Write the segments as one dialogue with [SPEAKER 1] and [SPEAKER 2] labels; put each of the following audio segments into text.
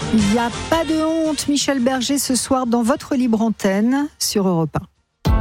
[SPEAKER 1] Il n'y a pas de honte, Michel Berger, ce soir dans votre libre antenne sur Europe 1.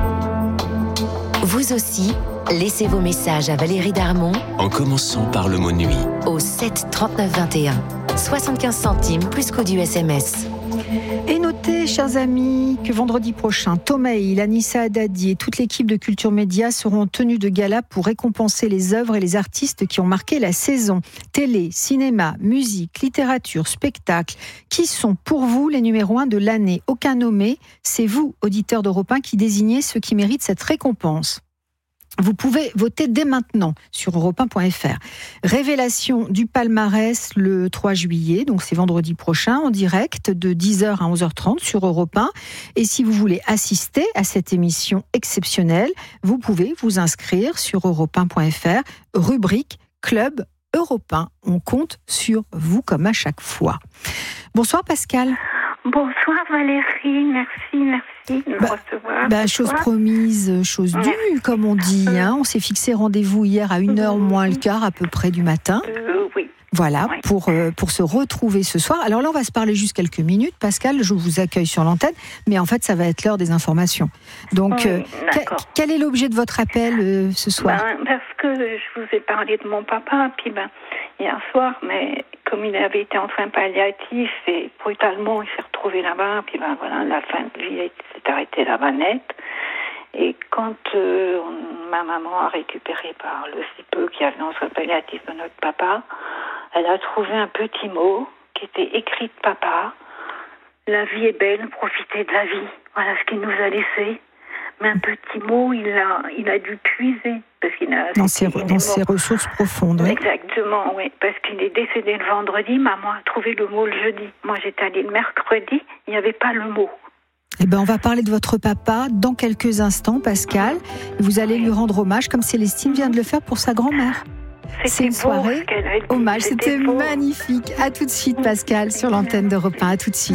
[SPEAKER 2] Vous aussi, laissez vos messages à Valérie Darmon
[SPEAKER 3] en commençant par le mot nuit
[SPEAKER 2] au 7 39 21. 75 centimes plus coût du SMS.
[SPEAKER 1] Et notez, chers amis, que vendredi prochain, Thomas Hill, Anissa Haddadi et toute l'équipe de Culture Média seront en tenue de gala pour récompenser les œuvres et les artistes qui ont marqué la saison. Télé, cinéma, musique, littérature, spectacle. Qui sont pour vous les numéros 1 de l'année ? Aucun nommé, c'est vous, auditeurs d'Europe 1, qui désignez ceux qui méritent cette récompense. Vous pouvez voter dès maintenant sur europe1.fr. Révélation du palmarès le 3 juillet, donc c'est vendredi prochain, en direct de 10h à 11h30 sur Europe 1. Et si vous voulez assister à cette émission exceptionnelle, vous pouvez vous inscrire sur europe1.fr, rubrique Club Europe 1. On compte sur vous comme à chaque fois. Bonsoir Pascal.
[SPEAKER 4] Bonsoir Valérie, merci de me recevoir.
[SPEAKER 1] Chose promise, chose due, comme on dit. On s'est fixé rendez-vous hier à 1h moins le quart à peu près du matin.
[SPEAKER 4] Oui.
[SPEAKER 1] Voilà, oui. Pour se retrouver ce soir. Alors là, on va se parler juste quelques minutes. Pascal, je vous accueille sur l'antenne, mais en fait, ça va être l'heure des informations. Donc, quel est l'objet de votre appel ce soir ?
[SPEAKER 4] Parce que je vous ai parlé de mon papa, puis hier soir, mais comme il avait été en soins palliatifs et brutalement, il s'est retrouvé là-bas, puis la fin de vie s'est arrêtée là-bas net. Et quand ma maman a récupéré par le si peu qu'il y avait en soins palliatifs de notre papa, elle a trouvé un petit mot qui était écrit de papa. La vie est belle, profitez de la vie. Voilà ce qu'il nous a laissé. Mais un petit mot, il a dû puiser. Parce qu'il a
[SPEAKER 1] dans ses ressources profondes. Oui.
[SPEAKER 4] Exactement, oui. Parce qu'il est décédé le vendredi, maman a trouvé le mot le jeudi. Moi, j'étais allée le mercredi, il n'y avait pas le mot.
[SPEAKER 1] Eh bien, on va parler de votre papa dans quelques instants, Pascal. Vous allez lui rendre hommage, comme Célestine vient de le faire pour sa grand-mère. C'est une soirée hommage. C'était magnifique. À tout de suite, Pascal, sur l'antenne d'Europe 1. À tout de suite.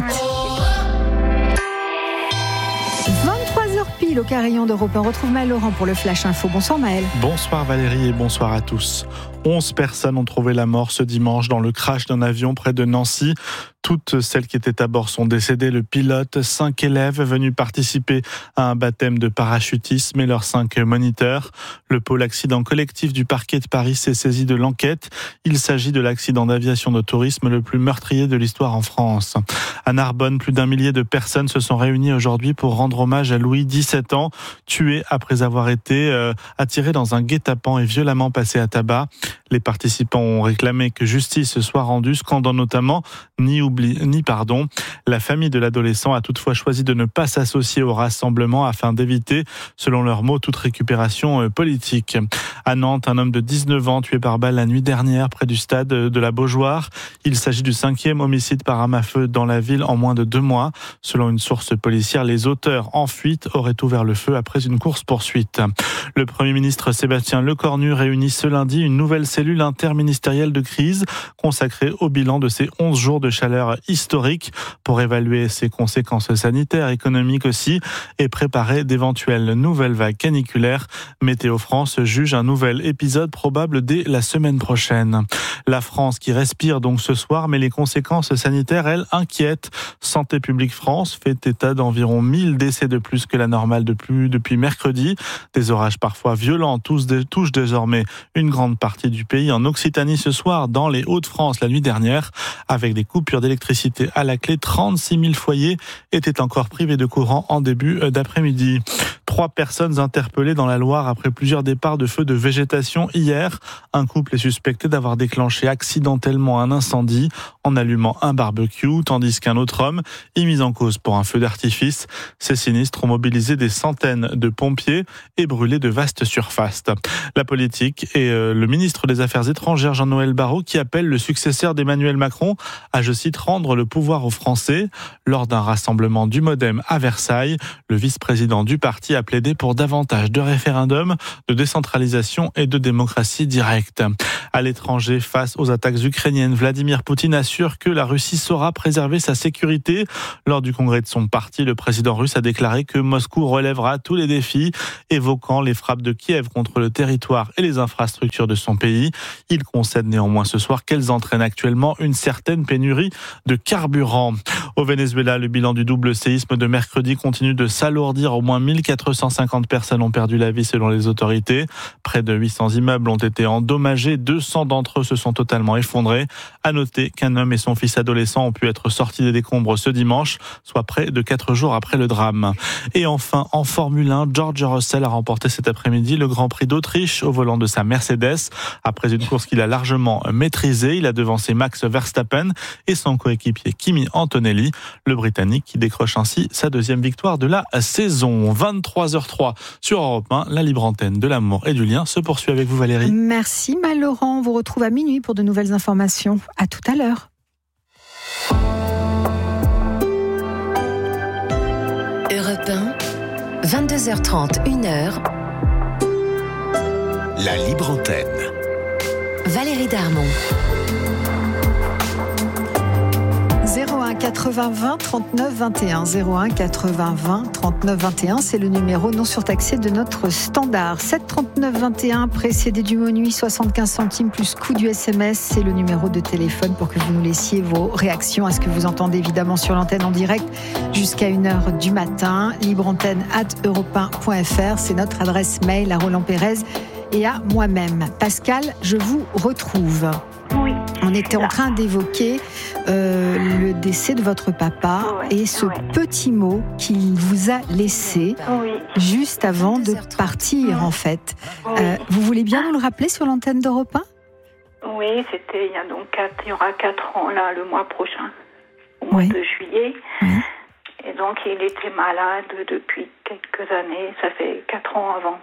[SPEAKER 1] 23h pile au carillon d'Europe 1. On retrouve Maël Laurent pour le Flash Info. Bonsoir Maël.
[SPEAKER 5] Bonsoir Valérie et bonsoir à tous. 11 personnes ont trouvé la mort ce dimanche dans le crash d'un avion près de Nancy. Toutes celles qui étaient à bord sont décédées. Le pilote, 5 élèves venus participer à un baptême de parachutisme et leurs 5 moniteurs. Le pôle accident collectif du parquet de Paris s'est saisi de l'enquête. Il s'agit de l'accident d'aviation de tourisme le plus meurtrier de l'histoire en France. À Narbonne, plus d'1 millier de personnes se sont réunies aujourd'hui pour rendre hommage à Louis, 17 ans, tué après avoir été attiré dans un guet-apens et violemment passé à tabac. Les participants ont réclamé que justice soit rendue, scandant notamment La famille de l'adolescent a toutefois choisi de ne pas s'associer au rassemblement afin d'éviter, selon leurs mots, toute récupération politique. À Nantes, un homme de 19 ans tué par balle la nuit dernière près du stade de la Beaujoire. Il s'agit du 5e homicide par arme à feu dans la ville en moins de 2 mois. Selon une source policière, les auteurs en fuite auraient ouvert le feu après une course-poursuite. Le Premier ministre Sébastien Lecornu réunit ce lundi une nouvelle cellule interministérielle de crise consacrée au bilan de ces 11 jours de chaleur historique pour évaluer ses conséquences sanitaires, économiques aussi, et préparer d'éventuelles nouvelles vagues caniculaires. Météo France juge un nouvel épisode probable dès la semaine prochaine. La France qui respire donc ce soir, mais les conséquences sanitaires, elles, inquiètent. Santé publique France fait état d'environ 1000 décès de plus que la normale depuis mercredi. Des orages parfois violents touchent désormais une grande partie du pays. En Occitanie ce soir, dans les Hauts-de-France la nuit dernière, avec des coupures d'électricité à la clé, 36 000 foyers étaient encore privés de courant en début d'après-midi. 3 personnes interpellées dans la Loire après plusieurs départs de feux de végétation hier. Un couple est suspecté d'avoir déclenché accidentellement un incendie en allumant un barbecue, tandis qu'un autre homme est mis en cause pour un feu d'artifice. Ces sinistres ont mobilisé des centaines de pompiers et brûlé de vastes surfaces. La politique et le ministre des Affaires étrangères Jean-Noël Barrot qui appelle le successeur d'Emmanuel Macron à, je cite, rendre le pouvoir aux Français. Lors d'un rassemblement du Modem à Versailles, le vice-président du parti a plaidé pour davantage de référendums, de décentralisation et de démocratie directe. À l'étranger, face aux attaques ukrainiennes, Vladimir Poutine assure sûr que la Russie saura préserver sa sécurité. Lors du congrès de son parti, le président russe a déclaré que Moscou relèvera tous les défis, évoquant les frappes de Kiev contre le territoire et les infrastructures de son pays. Il concède néanmoins ce soir qu'elles entraînent actuellement une certaine pénurie de carburant. Au Venezuela, le bilan du double séisme de mercredi continue de s'alourdir. Au moins 1450 personnes ont perdu la vie selon les autorités. Près de 800 immeubles ont été endommagés. 200 d'entre eux se sont totalement effondrés. À noter qu'un homme et son fils adolescent ont pu être sortis des décombres ce dimanche, soit près de 4 jours après le drame. Et enfin, en Formule 1, George Russell a remporté cet après-midi le Grand Prix d'Autriche au volant de sa Mercedes. Après une course qu'il a largement maîtrisée, il a devancé Max Verstappen et son coéquipier Kimi Antonelli, le Britannique qui décroche ainsi sa deuxième victoire de la saison. 23h03 sur Europe 1, la libre antenne de l'amour et du lien se poursuit avec vous Valérie.
[SPEAKER 1] Merci Laurent, on vous retrouve à minuit pour de nouvelles informations. À tout à l'heure.
[SPEAKER 2] Europe 1, 22h30, 1h.
[SPEAKER 3] La libre antenne.
[SPEAKER 2] Valérie Darmon.
[SPEAKER 1] 01 80 20 39 21 01 80 20 39 21, c'est le numéro non surtaxé de notre standard. 7 39 21 précédé du mot nuit 75 centimes plus coût du SMS, c'est le numéro de téléphone pour que vous nous laissiez vos réactions à ce que vous entendez évidemment sur l'antenne en direct jusqu'à 1h du matin. libreantenne@europe1.fr, c'est notre adresse mail à Roland Pérez et à moi-même. Pascal, je vous retrouve.
[SPEAKER 4] Oui.
[SPEAKER 1] On était en train d'évoquer le décès de votre papa et ce petit mot qu'il vous a laissé juste avant de partir en fait. Vous voulez bien nous le rappeler sur l'antenne d'Europe 1 ?
[SPEAKER 4] Oui, c'était il y aura 4 ans là, le mois prochain, au mois de juillet. Oui. Et donc il était malade depuis quelques années, ça fait 4 ans avant.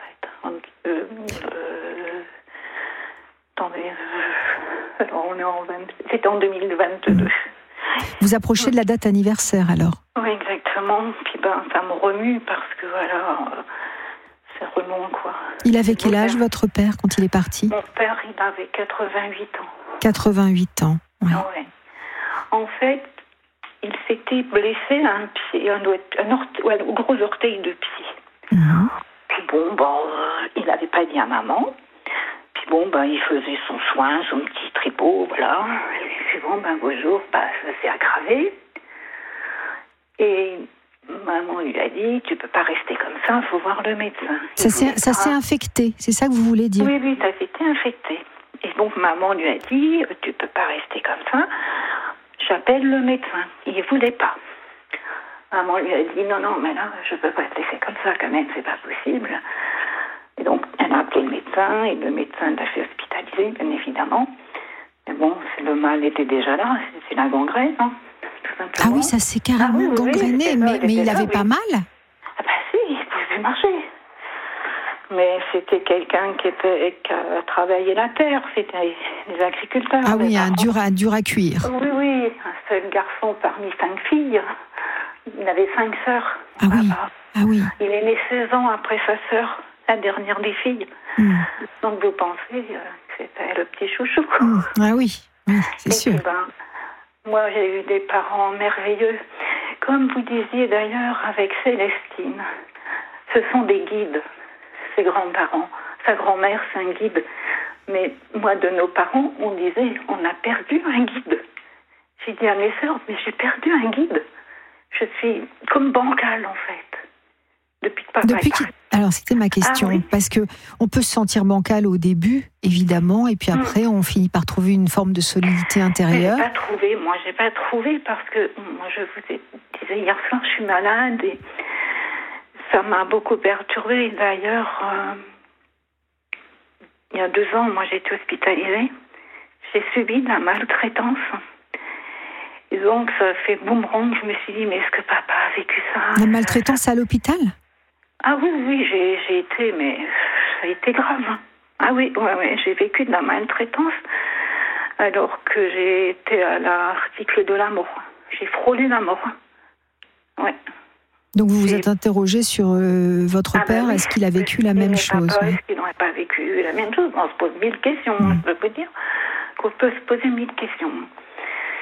[SPEAKER 4] Alors on est c'était en 2022.
[SPEAKER 1] Vous approchez de la date anniversaire alors ?
[SPEAKER 4] Oui, exactement. Puis ça me remue parce que voilà, c'est remonte quoi.
[SPEAKER 1] Il avait quel âge votre père quand il est parti ?
[SPEAKER 4] Mon père, il avait 88 ans.
[SPEAKER 1] 88 ans. Oui.
[SPEAKER 4] Ouais. En fait, il s'était blessé à un pied, au gros orteil de pied.
[SPEAKER 1] Mmh.
[SPEAKER 4] Puis il n'avait pas dit à maman. Puis il faisait son soin, son petit tripot, voilà. Et puis beau jour, ça s'est aggravé. Et maman lui a dit, tu peux pas rester comme ça, il faut voir le médecin.
[SPEAKER 1] Ça s'est infecté, c'est ça que vous voulez dire ?
[SPEAKER 4] Oui, ça s'était infecté. Et donc maman lui a dit, tu peux pas rester comme ça, j'appelle le médecin. Il voulait pas. Maman lui a dit, non, mais là, je peux pas te laisser comme ça, quand même, c'est pas possible. Et donc, elle a appelé le médecin, et le médecin l'a fait hospitaliser, bien évidemment. Mais le mal était déjà là, c'est la gangrène, hein, tout simplement.
[SPEAKER 1] Ah oui, ça s'est carrément gangréné, mais il avait pas mal ?
[SPEAKER 4] Ah si, il pouvait marcher. Mais c'était quelqu'un qui a travaillé la terre, c'était des agriculteurs.
[SPEAKER 1] Ah oui, un dur à cuire.
[SPEAKER 4] Oui, un seul garçon parmi 5 filles. Il avait 5 sœurs.
[SPEAKER 1] Ah oui.
[SPEAKER 4] Il est né 16 ans après sa sœur, la dernière des filles. Donc vous pensez que c'était le petit chouchou.
[SPEAKER 1] Ah oui, c'est sûr.
[SPEAKER 4] Puis, moi j'ai eu des parents merveilleux. Comme vous disiez d'ailleurs avec Célestine, ce sont des guides, ses grands-parents. Sa grand-mère, c'est un guide. Mais moi, de nos parents, on disait, on a perdu un guide. J'ai dit à mes sœurs, mais j'ai perdu un guide. Je suis comme bancale, en fait. Depuis que papa est parti.
[SPEAKER 1] Alors, c'était ma question. Parce que on peut se sentir bancale au début, évidemment, et puis après, on finit par trouver une forme de solidité intérieure.
[SPEAKER 4] J'ai pas trouvé parce que, moi, je vous disais hier soir, je suis malade et ça m'a beaucoup perturbée. D'ailleurs, il y a 2 ans, moi, j'ai été hospitalisée. J'ai subi de la maltraitance. Et donc, ça a fait boomerang. Je me suis dit, mais est-ce que papa a vécu ça ?
[SPEAKER 1] La maltraitance à l'hôpital ?
[SPEAKER 4] Ah oui, j'ai été, mais ça a été grave. Ah oui, j'ai vécu de la maltraitance alors que j'ai été à l'article de la mort. J'ai frôlé la mort. Ouais. Donc
[SPEAKER 1] vous vous êtes interrogé sur votre père, est-ce qu'il a vécu la même chose ?
[SPEAKER 4] Est-ce qu'il n'aurait pas vécu la même chose ? On se pose 1000 questions, je peux vous dire qu'on peut se poser 1000 questions.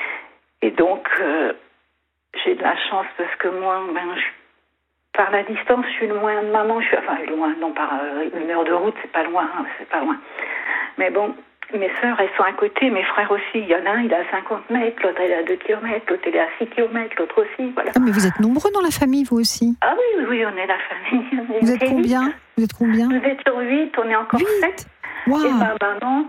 [SPEAKER 4] Et donc, j'ai de la chance parce que moi, par la distance, je suis loin de maman. Loin, non, par 1 heure de route, c'est pas loin. Mais bon, mes sœurs, elles sont à côté, mes frères aussi. Il y en a un, il est à 50 mètres, l'autre, il est à 2 km, l'autre, il est à 6 km, l'autre aussi, voilà.
[SPEAKER 1] Ah, mais vous êtes nombreux dans la famille, vous aussi?
[SPEAKER 4] Ah oui, on est la famille.
[SPEAKER 1] Vous êtes combien? Vous êtes combien?
[SPEAKER 4] Vous êtes sur 8, on est encore 7.
[SPEAKER 1] Wow.
[SPEAKER 4] Et ma maman,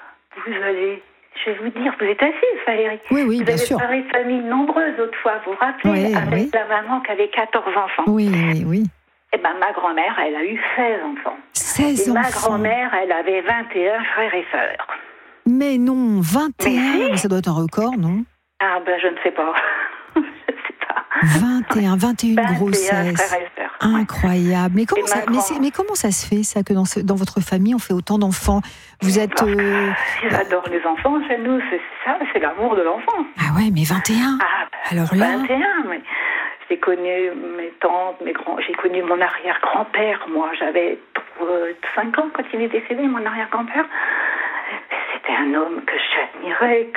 [SPEAKER 4] je vais vous dire, vous êtes assise, Valérie.
[SPEAKER 1] Oui, bien sûr.
[SPEAKER 4] Vous avez parlé de famille nombreuse autrefois, vous vous rappelez, avec la maman qui avait 14 enfants.
[SPEAKER 1] Oui.
[SPEAKER 4] Et ma grand-mère, elle a eu 16 enfants.
[SPEAKER 1] 16 enfants.
[SPEAKER 4] Ma grand-mère, elle avait 21 frères et sœurs.
[SPEAKER 1] Mais non, 21, ça doit être un record, non?
[SPEAKER 4] Ah je ne sais pas.
[SPEAKER 1] 21 grossesses.
[SPEAKER 4] Frères et sœurs.
[SPEAKER 1] Incroyable. Mais comment ça se fait, ça, que dans votre famille, on fait autant d'enfants? Vous êtes...
[SPEAKER 4] J'adore les enfants chez nous, c'est l'amour de l'enfant.
[SPEAKER 1] Ah ouais, mais 21. Alors là...
[SPEAKER 4] 21, mais j'ai connu mes tantes, j'ai connu mon arrière-grand-père, moi, j'avais 5 ans quand il est décédé, mon arrière-grand-père. C'était un homme que j'admirais,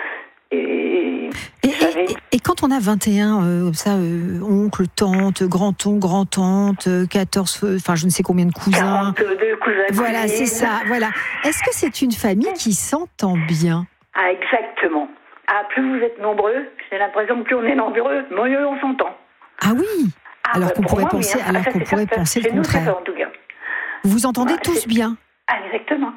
[SPEAKER 1] Et quand on a 21, oncle, tante, grand-oncle, grand-tante, 14, je ne sais combien de cousins.
[SPEAKER 4] 42 cousins.
[SPEAKER 1] Voilà, c'est ça, voilà. Est-ce que c'est une famille qui s'entend bien?
[SPEAKER 4] Ah, exactement. Plus vous êtes nombreux, j'ai l'impression que plus on est nombreux, mieux on s'entend.
[SPEAKER 1] Ah oui. Alors qu'on pourrait penser le contraire. Vous vous entendez tous bien?
[SPEAKER 4] Ah, exactement.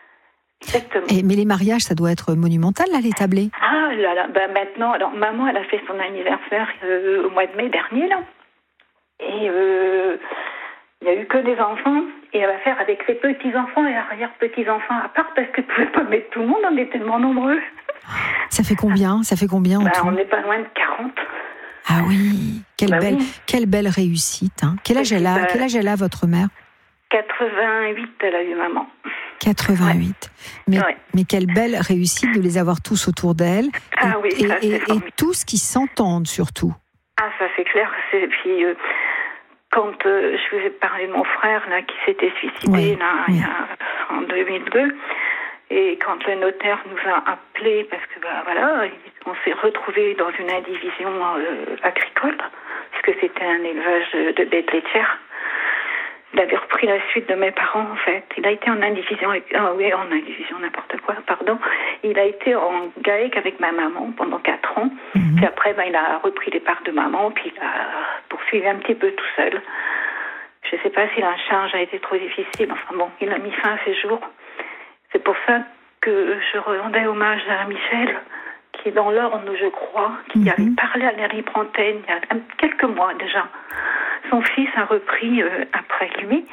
[SPEAKER 1] Mais les mariages, ça doit être monumental, là, les tablés.
[SPEAKER 4] Ah là là, maintenant, alors maman, elle a fait son anniversaire au mois de mai dernier, là. Et il n'y a eu que des enfants, et elle va faire avec ses petits-enfants et arrière-petits-enfants à part, parce qu'elle ne pouvait pas mettre tout le monde, on est tellement nombreux.
[SPEAKER 1] Ça fait combien en tout?
[SPEAKER 4] On n'est pas loin de 40.
[SPEAKER 1] Ah oui, quelle belle réussite. Hein. Quel âge elle a, votre mère?
[SPEAKER 4] 88, elle a eu maman.
[SPEAKER 1] 88. Mais quelle belle réussite de les avoir tous autour d'elle.
[SPEAKER 4] Ah oui,
[SPEAKER 1] et tous qui s'entendent surtout.
[SPEAKER 4] Ah, ça c'est clair. Puis quand je vous ai parlé de mon frère là qui s'était suicidé en 2002, et quand le notaire nous a appelés parce que on s'est retrouvés dans une indivision agricole parce que c'était un élevage de bêtes laitières. Il avait repris la suite de mes parents, en fait. Il a été en indivision, n'importe quoi, pardon. Il a été en GAEC avec ma maman pendant 4 ans. Mm-hmm. Puis après, il a repris les parts de maman, puis il a poursuivi un petit peu tout seul. Je ne sais pas si la charge a été trop difficile. Enfin bon, il a mis fin à ses jours. C'est pour ça que je rendais hommage à Michel, qui est dans l'Orne, je crois, qui avait parlé à Léry Brantène il y a quelques mois déjà. Son fils a repris après lui,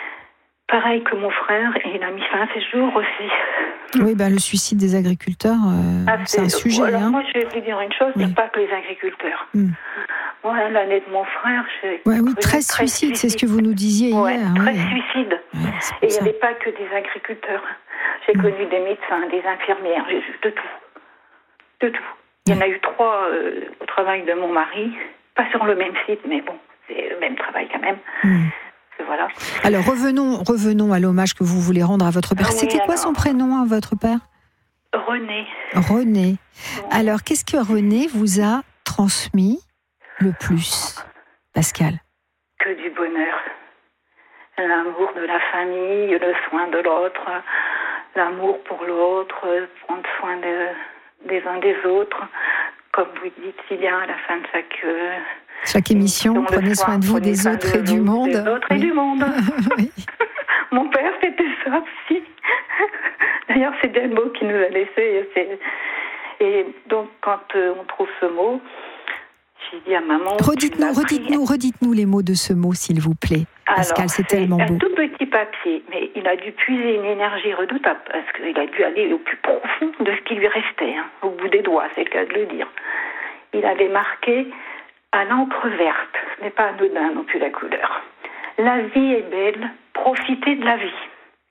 [SPEAKER 4] pareil que mon frère, et il a mis fin à ses jours aussi.
[SPEAKER 1] Oui, le suicide des agriculteurs, c'est un sujet.
[SPEAKER 4] Alors moi, je vais vous dire une chose, il n'y a pas que les agriculteurs. Moi, l'année de mon frère,
[SPEAKER 1] oui, 13 suicides, c'est ce que vous nous disiez hier.
[SPEAKER 4] 13 suicides. Et il n'y avait pas que des agriculteurs. J'ai connu des médecins, des infirmières, j'ai vu de tout. Il y en a eu 3 au travail de mon mari, pas sur le même site, mais bon. C'est le même travail quand même. Voilà.
[SPEAKER 1] Alors revenons à l'hommage que vous voulez rendre à votre père. C'était quoi son prénom à votre père?
[SPEAKER 4] René.
[SPEAKER 1] René. Alors qu'est-ce que René vous a transmis le plus, Pascal?
[SPEAKER 4] Que du bonheur. L'amour de la famille, le soin de l'autre, l'amour pour l'autre, prendre soin des uns des autres. Comme vous dites si bien à la fin de
[SPEAKER 1] chaque émission, prenez soin de vous, des autres et du monde.
[SPEAKER 4] Des autres et du monde.
[SPEAKER 1] Oui.
[SPEAKER 4] Mon père, c'était ça aussi. D'ailleurs, c'est bien le mot qu'il nous a laissé. Et donc, quand on trouve ce mot, j'ai dit à maman... Redites-nous
[SPEAKER 1] les mots de ce mot, s'il vous plaît. Pascal, c'est tellement beau.
[SPEAKER 4] Un tout petit papier, mais il a dû puiser une énergie redoutable, parce qu'il a dû aller au plus profond de ce qui lui restait, au bout des doigts, c'est le cas de le dire. Il avait marqué... à l'encre verte, ce n'est pas anodin non plus la couleur. La vie est belle, profitez de la vie.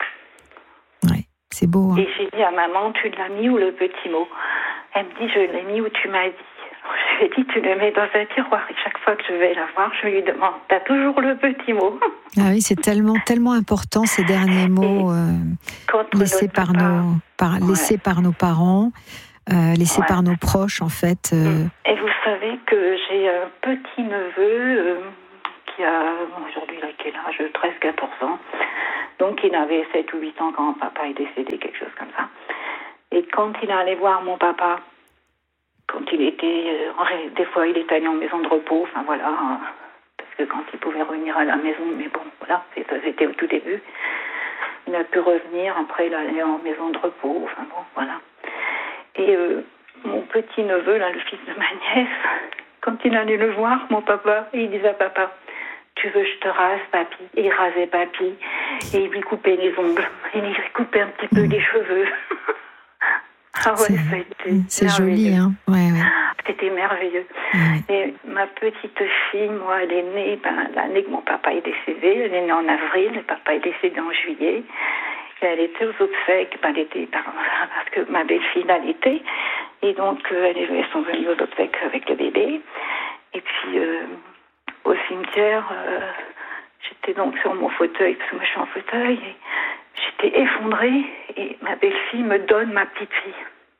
[SPEAKER 1] Oui, c'est beau.
[SPEAKER 4] Et j'ai dit à maman, tu l'as mis où le petit mot? Elle me dit, je l'ai mis où tu m'as dit. Je lui ai dit, tu le mets dans un tiroir. Et chaque fois que je vais la voir, je lui demande, t'as toujours le petit mot?
[SPEAKER 1] Ah oui, c'est tellement important ces derniers mots laissés par nos parents. laissé par nos proches, en fait.
[SPEAKER 4] Et vous savez que j'ai un petit neveu qui a aujourd'hui quel âge, 13-14 ans. Donc il avait 7 ou 8 ans quand papa est décédé, quelque chose comme ça. Et quand il est allé voir mon papa, quand il était, des fois il est allé en maison de repos, enfin voilà, parce que quand il pouvait revenir à la maison, mais bon, voilà, ça c'était au tout début. Il a pu revenir, après il allait en maison de repos, enfin bon, voilà. Et mon petit neveu, là, le fils de ma nièce, quand il allait le voir, mon papa, il disait à papa, tu veux que je te rase, papy? Et il rasait papy, et il lui coupait les ongles, et il lui coupait un petit peu les cheveux. Ah ouais,
[SPEAKER 1] c'est joli, hein. Ouais.
[SPEAKER 4] C'était merveilleux. Et ma petite fille, moi, elle est née l'année que mon papa est décédé. Elle est née en avril, le papa est décédé en juillet. Et elle était aux obsèques, parce que ma belle-fille l'allaitait. Et donc, elles sont venues aux obsèques avec le bébé. Et puis, au cimetière, j'étais donc sur mon fauteuil, parce que moi je suis en fauteuil, et j'étais effondrée, et ma belle-fille me donne ma petite fille.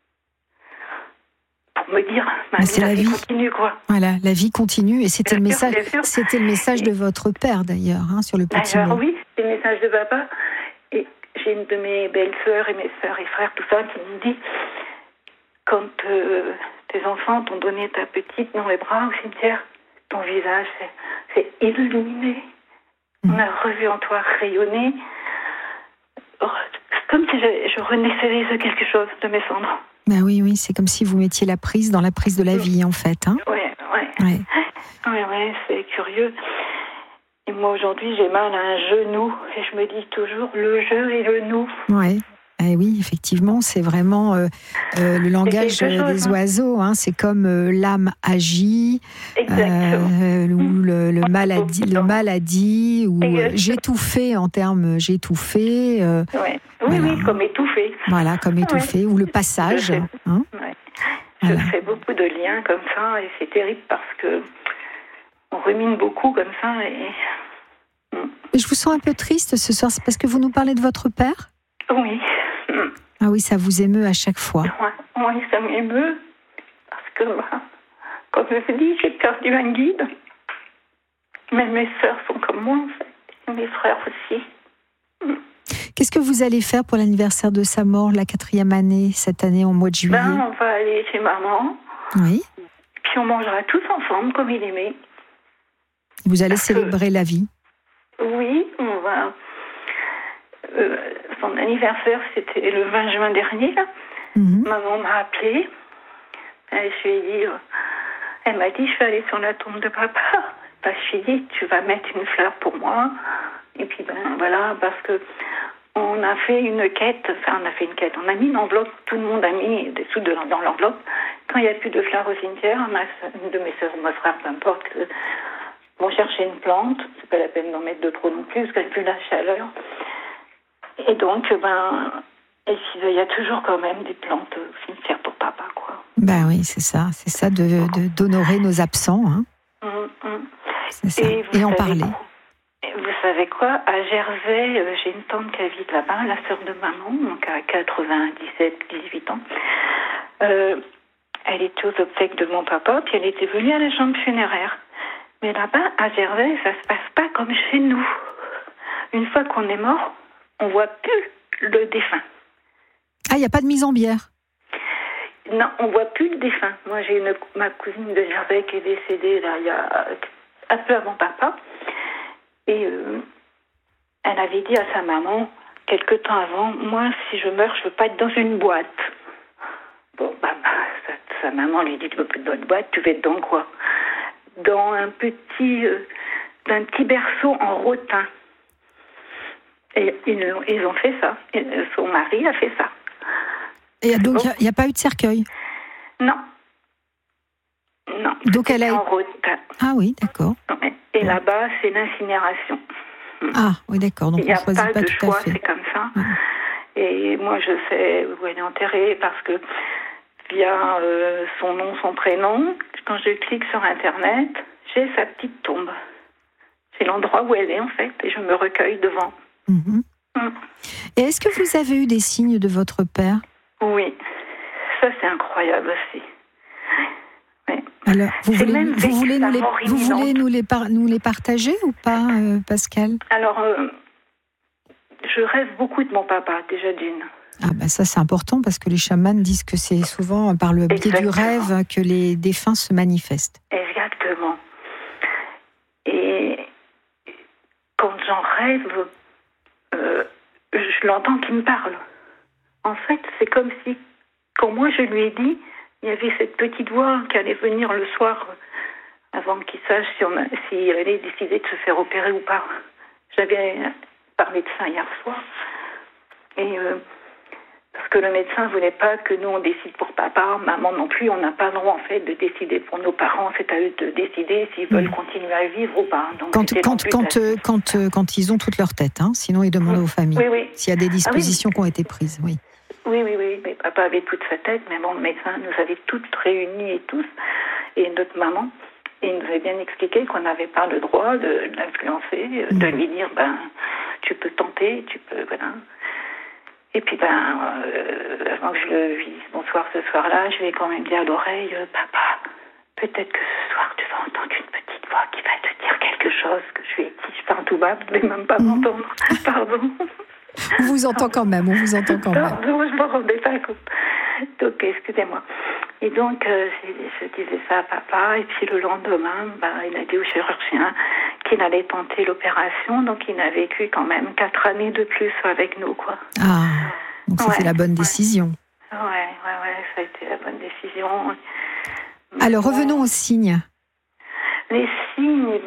[SPEAKER 4] Pour me dire, la vie continue, quoi.
[SPEAKER 1] Voilà, la vie continue, et c'était le message de votre père, d'ailleurs, hein, sur le petit mot.
[SPEAKER 4] Oui, c'était le message de papa. Et j'ai une de mes belles-sœurs et mes sœurs et frères, tout ça, qui me dit, quand tes enfants t'ont donné ta petite dans les bras au cimetière, ton visage, c'est illuminé. On a revu en toi rayonner. C'est comme si je renaissais de quelque chose de mes cendres.
[SPEAKER 1] Ben oui, c'est comme si vous mettiez la prise dans la prise de la vie, en fait. Hein.
[SPEAKER 4] Ouais, c'est curieux. Et moi, aujourd'hui, j'ai mal à un genou. Et je me dis toujours, le je et le nous.
[SPEAKER 1] Ouais. Eh oui, effectivement, c'est vraiment le langage des oiseaux. Hein, c'est comme l'âme agit, ou le mal a dit, ou j'ai tout fait en termes j'ai tout fait.
[SPEAKER 4] Oui, comme étouffé.
[SPEAKER 1] Voilà, comme étouffé, ou le passage.
[SPEAKER 4] Je fais beaucoup de liens comme ça, et c'est terrible parce que on rumine beaucoup comme ça.
[SPEAKER 1] Et je vous sens un peu triste ce soir, c'est parce que vous nous parlez de votre père ?
[SPEAKER 4] Oui.
[SPEAKER 1] Ah oui, ça vous émeut à chaque fois.
[SPEAKER 4] Oui, ça m'émeut. Parce que, comme je vous dis, j'ai perdu un guide. Mais mes sœurs sont comme moi, en fait. Et mes frères aussi.
[SPEAKER 1] Qu'est-ce que vous allez faire pour l'anniversaire de sa mort, la 4e année, cette année, au mois de juillet ?
[SPEAKER 4] On va aller chez maman.
[SPEAKER 1] Oui.
[SPEAKER 4] Puis on mangera tous ensemble, comme il aimait.
[SPEAKER 1] Vous allez célébrer la vie ?
[SPEAKER 4] Oui, on va... son anniversaire, c'était le 20 juin dernier. Là. Maman m'a appelée. Elle m'a dit, je vais aller sur la tombe de papa. Je lui ai dit, tu vas mettre une fleur pour moi. Et puis, voilà, parce que on a fait une quête. On a mis une enveloppe. Tout le monde a mis des sous dans l'enveloppe. Quand il n'y a plus de fleurs au cimetière, une de mes soeurs ou mon frère, peu importe, vont chercher une plante. C'est pas la peine d'en mettre de trop non plus, parce qu'elle pue la chaleur. Et donc, il y a toujours quand même des plantes au cimetière pour papa, quoi.
[SPEAKER 1] Ben oui, c'est ça d'honorer nos absents, hein. C'est ça. Et en parler.
[SPEAKER 4] Vous savez quoi ? À Jersey, j'ai une tante qui habite là-bas, la sœur de maman, donc à 18 ans. Elle était aux obsèques de mon papa, puis elle était venue à la chambre funéraire. Mais là-bas, à Jersey, ça se passe pas comme chez nous. Une fois qu'on est mort, on voit plus le défunt.
[SPEAKER 1] Ah, il n'y a pas de mise en bière ?
[SPEAKER 4] Non, on voit plus le défunt. Moi, j'ai ma cousine de Jersey qui est décédée là, il y a un peu avant papa. Et elle avait dit à sa maman, quelque temps avant, moi, si je meurs, je veux pas être dans une boîte. Bon, sa maman lui dit, tu veux plus dans une boîte, tu veux être dans quoi ? Dans un petit berceau en rotin. Et ils ont fait ça. Et son mari a fait ça.
[SPEAKER 1] Et donc, il n'y a pas eu de cercueil ?
[SPEAKER 4] Non.
[SPEAKER 1] Donc, elle a...
[SPEAKER 4] en rotin.
[SPEAKER 1] Ah oui, d'accord.
[SPEAKER 4] Et là-bas, c'est l'incinération.
[SPEAKER 1] Ah oui, d'accord. Donc, on ne choisit pas tout
[SPEAKER 4] choix,
[SPEAKER 1] à fait.
[SPEAKER 4] C'est comme ça. Et moi, je sais où elle est enterrée parce que via son nom, son prénom, quand je clique sur Internet, j'ai sa petite tombe. C'est l'endroit où elle est, en fait, et je me recueille devant.
[SPEAKER 1] Et est-ce que vous avez eu des signes de votre père ?
[SPEAKER 4] Oui. ça, c'est incroyable aussi. Ouais.
[SPEAKER 1] Alors, vous voulez nous les partager ou pas, Pascal?
[SPEAKER 4] Alors, je rêve beaucoup de mon papa, déjà d'une.
[SPEAKER 1] Ah ben ça c'est important parce que les chamans disent que c'est souvent par le biais du rêve que les défunts se manifestent.
[SPEAKER 4] Exactement. Et quand j'en rêve, je l'entends qu'il me parle. En fait, c'est comme si, quand moi je lui ai dit, il y avait cette petite voix qui allait venir le soir avant qu'il sache s'il allait décider de se faire opérer ou pas. J'avais parlé de ça hier soir. Et parce que le médecin ne voulait pas que nous on décide pour papa, maman non plus, on n'a pas le droit en fait de décider pour nos parents, c'est à eux de décider s'ils veulent continuer à vivre ou pas. Donc,
[SPEAKER 1] quand ils ont toute leur tête, hein, sinon ils demandent aux familles s'il y a des dispositions qui ont été prises. Oui,
[SPEAKER 4] mais papa avait toute sa tête, mais bon, le médecin nous avait toutes réunies et tous, et notre maman, et il nous avait bien expliqué qu'on n'avait pas le droit de l'influencer, de lui dire, tu peux tenter, tu peux, voilà. Et puis, avant que je le vise, bonsoir ce soir-là, je vais quand même dire à l'oreille, papa, peut-être que ce soir, tu vas entendre une petite voix qui va te dire quelque chose que je lui ai dit. Je parle tout bas, vous ne devez même pas m'entendre. Pardon.
[SPEAKER 1] On vous entend quand même,
[SPEAKER 4] Pardon, je ne me rendais pas compte. Donc, excusez-moi. Et donc, je disais ça à papa, et puis le lendemain, il a dit au chirurgien qu'il allait tenter l'opération, donc il a vécu quand même 4 années de plus avec nous, quoi.
[SPEAKER 1] Ah, donc c'était la bonne décision.
[SPEAKER 4] Ouais, ça a été la bonne décision.
[SPEAKER 1] Alors, revenons aux signes.
[SPEAKER 4] Les signes,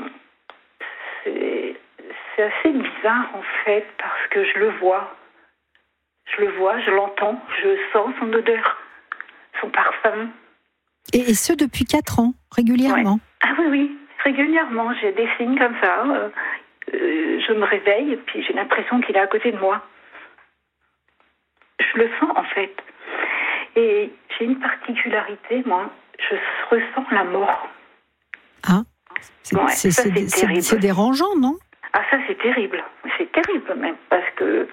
[SPEAKER 4] c'est assez bizarre, en fait, parce que je le vois. Je l'entends, je sens son odeur, son parfum.
[SPEAKER 1] Et ce, depuis 4 ans, régulièrement?
[SPEAKER 4] Ouais. Ah oui, régulièrement. J'ai des signes comme ça. Je me réveille et puis j'ai l'impression qu'il est à côté de moi. Je le sens, en fait. Et j'ai une particularité, moi. Je ressens la mort.
[SPEAKER 1] Ah, c'est dérangeant, non?
[SPEAKER 4] Ah, ça, c'est terrible. C'est terrible, même. Parce que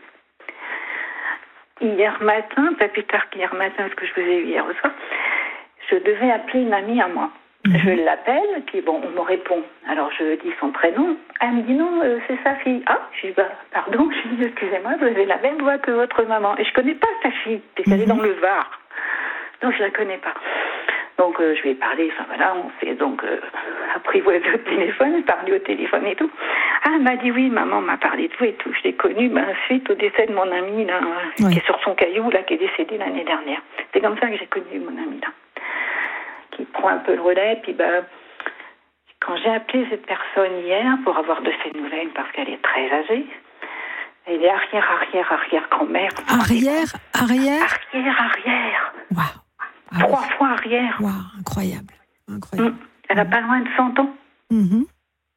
[SPEAKER 4] hier matin, pas plus tard qu'hier matin, parce que je vous ai eu hier au soir, je devais appeler une amie à moi. Je l'appelle, puis bon, on me répond. Alors je dis son prénom. Elle me dit non, c'est sa fille. Ah, je dis pardon, je dis excusez-moi, vous avez la même voix que votre maman. Et je connais pas sa fille, parce qu'elle est dans le Var. Donc je la connais pas. Donc je lui ai parlé, on s'est donc apprivoisé au téléphone, parlé au téléphone et tout. Ah, elle m'a dit oui, maman m'a parlé de vous et tout. Je l'ai connue suite au décès de mon ami là, qui est sur son caillou là, qui est décédé l'année dernière. C'est comme ça que j'ai connu mon ami là, qui prend un peu le relais. Puis quand j'ai appelé cette personne hier pour avoir de ses nouvelles, parce qu'elle est très âgée, elle est arrière-grand-mère.
[SPEAKER 1] Arrière.
[SPEAKER 4] Waouh. 3 fois arrière.
[SPEAKER 1] Waouh, incroyable.
[SPEAKER 4] Elle n'a pas loin de 100 ans.
[SPEAKER 1] Mm-hmm.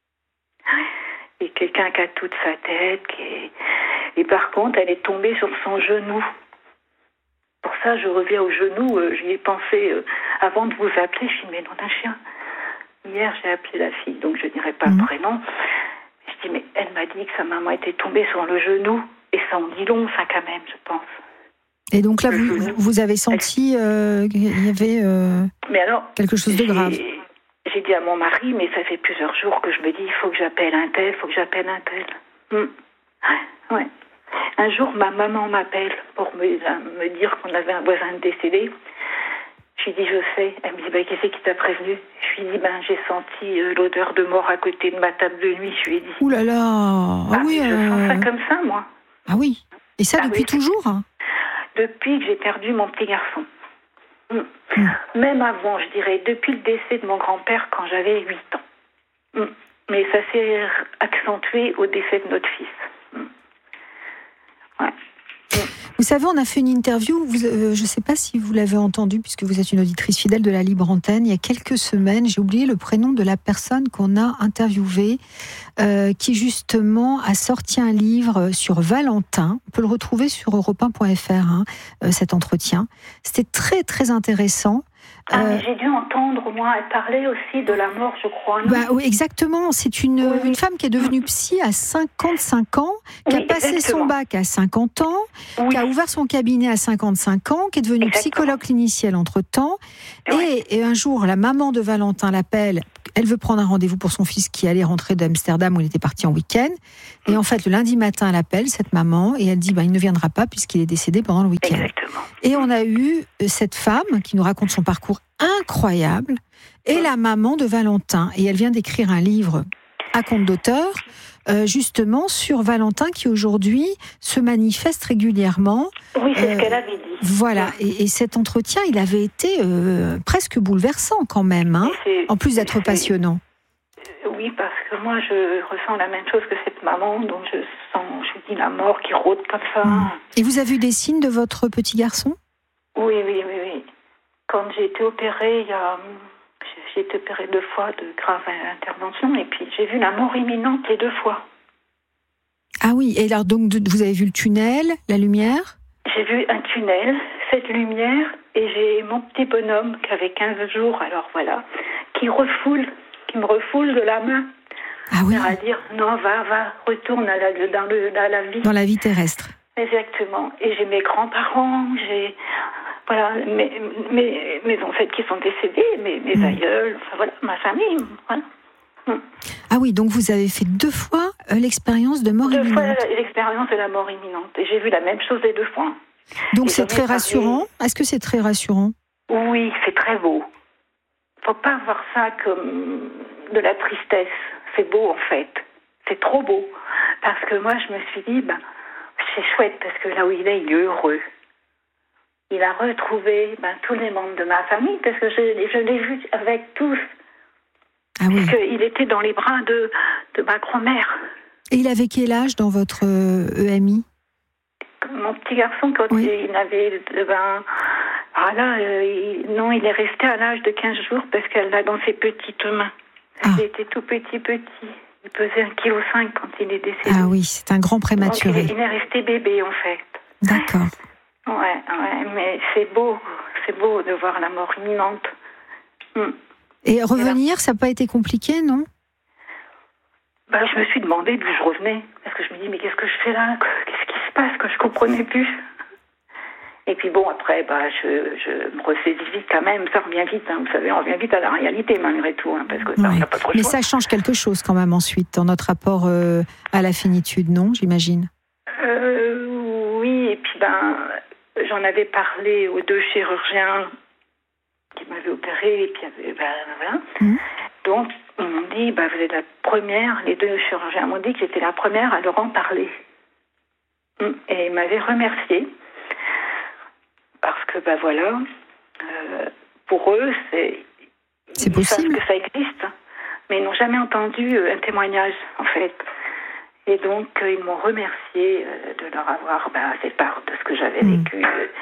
[SPEAKER 4] Et quelqu'un qui a toute sa tête. Et par contre, elle est tombée sur son genou. Pour ça, je reviens au genou. J'y ai pensé avant de vous appeler. Je dis, mais non, d'un chien. Hier, j'ai appelé la fille, donc je ne dirai pas le prénom. Je dis, mais elle m'a dit que sa maman était tombée sur le genou. Et ça en dit long, ça, quand même, je pense.
[SPEAKER 1] Et donc là, vous avez senti qu'il y avait quelque chose de grave.
[SPEAKER 4] J'ai dit à mon mari, mais ça fait plusieurs jours que je me dis, il faut que j'appelle un tel. Ouais. Un jour, ma maman m'appelle pour me dire qu'on avait un voisin décédé. Je lui dis, je sais. Elle me dit, qu'est-ce qui t'a prévenu? Je lui dis, j'ai senti l'odeur de mort à côté de ma table de nuit. Je lui ai dit.
[SPEAKER 1] Ouh là là.
[SPEAKER 4] Oui. Je sens ça comme ça, moi.
[SPEAKER 1] Ah oui. Et ça depuis toujours?
[SPEAKER 4] Depuis que j'ai perdu mon petit garçon. Même avant, je dirais, depuis le décès de mon grand-père quand j'avais 8 ans. Mais ça s'est accentué au décès de notre fils. Ouais.
[SPEAKER 1] Vous savez, on a fait une interview, je ne sais pas si vous l'avez entendu, puisque vous êtes une auditrice fidèle de la Libre Antenne, il y a quelques semaines, j'ai oublié le prénom de la personne qu'on a interviewée, qui justement a sorti un livre sur Valentin. On peut le retrouver sur europe1.fr, cet entretien. C'était très très intéressant.
[SPEAKER 4] Mais j'ai dû entendre, moi, elle parlait aussi de la mort, je crois.
[SPEAKER 1] Oui, exactement. C'est une femme qui est devenue psy à 55 ans, qui a passé son bac à 50 ans, qui a ouvert son cabinet à 55 ans, qui est devenue psychologue clinicienne entre-temps. Et un jour, la maman de Valentin l'appelle. Elle veut prendre un rendez-vous pour son fils qui allait rentrer d'Amsterdam où il était parti en week-end. Et en fait, le lundi matin, elle appelle cette maman et elle dit il ne viendra pas puisqu'il est décédé pendant le week-end.
[SPEAKER 4] Exactement.
[SPEAKER 1] Et on a eu cette femme qui nous raconte son parcours incroyable et la maman de Valentin. Et elle vient d'écrire un livre à compte d'auteur, justement sur Valentin qui aujourd'hui se manifeste régulièrement.
[SPEAKER 4] Oui, c'est ce qu'elle avait dit.
[SPEAKER 1] Voilà, et cet entretien, il avait été presque bouleversant quand même, hein, en plus d'être passionnant.
[SPEAKER 4] Oui, parce que moi, je ressens la même chose que cette maman, donc je dis la mort qui rôde comme ça.
[SPEAKER 1] Et vous avez eu des signes de votre petit garçon ?
[SPEAKER 4] Oui. Quand j'ai été opérée, j'ai été opérée 2 fois de graves interventions, et puis j'ai vu la mort imminente les 2 fois.
[SPEAKER 1] Ah oui, et alors donc vous avez vu le tunnel, la lumière ?
[SPEAKER 4] J'ai vu un tunnel, cette lumière, et j'ai mon petit bonhomme qui avait 15 jours, alors voilà, qui me refoule de la main.
[SPEAKER 1] Ah oui.
[SPEAKER 4] À dire, non, va, retourne dans la vie.
[SPEAKER 1] Dans la vie terrestre.
[SPEAKER 4] Exactement. Et j'ai mes grands-parents, voilà, mes ancêtres qui sont décédés, mes aïeuls, enfin voilà, ma famille, voilà.
[SPEAKER 1] Ah oui, donc vous avez fait 2 fois l'expérience de mort imminente.
[SPEAKER 4] 2 fois l'expérience de la mort imminente. Et j'ai vu la même chose les 2 fois.
[SPEAKER 1] Donc c'est très rassurant. Est-ce que c'est très rassurant ?
[SPEAKER 4] Oui, c'est très beau. Faut pas voir ça comme de la tristesse. C'est beau en fait. C'est trop beau. Parce que moi je me suis dit, c'est chouette parce que là où il est heureux. Il a retrouvé tous les membres de ma famille parce que je l'ai vu avec tous.
[SPEAKER 1] Ah oui.
[SPEAKER 4] Parce qu'il était dans les bras de ma grand-mère.
[SPEAKER 1] Et il avait quel âge dans votre EMI ?
[SPEAKER 4] Mon petit garçon, quand il avait... il est resté à l'âge de 15 jours parce qu'elle l'a dans ses petites mains. Il était tout petit. Il pesait 1,5 kg quand il est décédé.
[SPEAKER 1] Ah oui, c'est un grand prématuré.
[SPEAKER 4] Donc, il est resté bébé, en fait.
[SPEAKER 1] D'accord.
[SPEAKER 4] Ouais, mais c'est beau de voir la mort imminente.
[SPEAKER 1] Et revenir, ça n'a pas été compliqué, non ?
[SPEAKER 4] Je me suis demandé d'où je revenais. Parce que je me dis, mais qu'est-ce que je fais là ? Qu'est-ce qui se passe que je ne comprenais plus ? Et puis bon, après, je me ressaisis vite quand même. Ça revient vite, hein. Vous savez, on revient vite à la réalité malgré tout. Hein, parce que ça, on n'a pas trop le choix.
[SPEAKER 1] Mais ça change quelque chose quand même ensuite dans notre rapport à la finitude, non ? J'imagine.
[SPEAKER 4] Oui, et puis j'en avais parlé aux 2 chirurgiens qui m'avaient opéré, et puis voilà. Donc, ils m'ont dit, vous êtes la première, les 2 chirurgiens m'ont dit que j'étais la première à leur en parler. Et ils m'avaient remerciée. Parce que, voilà, pour eux,
[SPEAKER 1] c'est possible.
[SPEAKER 4] Ils savent que ça existe, mais ils n'ont jamais entendu un témoignage, en fait. Et donc, ils m'ont remercié de leur avoir fait part de ce que j'avais vécu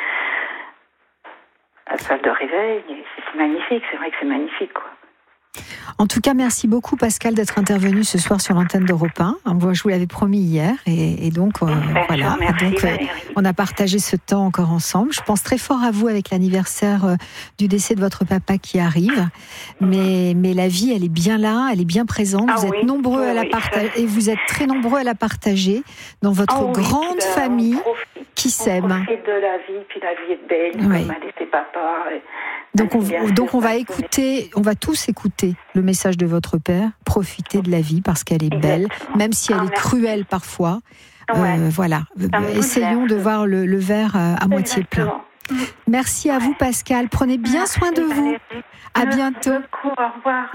[SPEAKER 4] à la salle de réveil. Et c'est magnifique, c'est vrai que c'est magnifique, quoi.
[SPEAKER 1] En tout cas, merci beaucoup Pascal d'être intervenu ce soir sur l'antenne d'Europe 1. Je vous l'avais promis hier et donc voilà. On a partagé ce temps encore ensemble. Je pense très fort à vous avec l'anniversaire du décès de votre papa qui arrive. Mais la vie, elle est bien là, elle est bien présente. Vous êtes nombreux à la partager et vous êtes très nombreux à la partager dans votre grande famille qui s'aime.
[SPEAKER 4] On profite de la vie, puis la vie est belle, comme m'a laissé papa.
[SPEAKER 1] Donc on va écouter, on va tous écouter le message de votre père. Profitez de la vie parce qu'elle est belle, même si elle est cruelle parfois. Voilà, essayons de voir le verre à moitié plein. Merci à vous Pascal, prenez bien soin de vous. À bientôt.
[SPEAKER 4] Merci beaucoup, au revoir.